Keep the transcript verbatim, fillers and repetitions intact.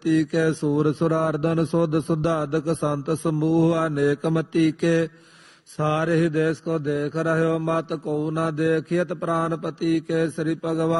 ਤੀ ਕੇ ਸੂਰ ਸੁਰਾਰਦਨ ਸੁਧ ਸੁਧਾਦਕ ਸੰਤ ਸਮੂਹ ਅਨੇਕ ਮਤੀ ਕੇ सारे ही देश को देख रहे हो मत को न देखियत प्राणपति के श्री भगवान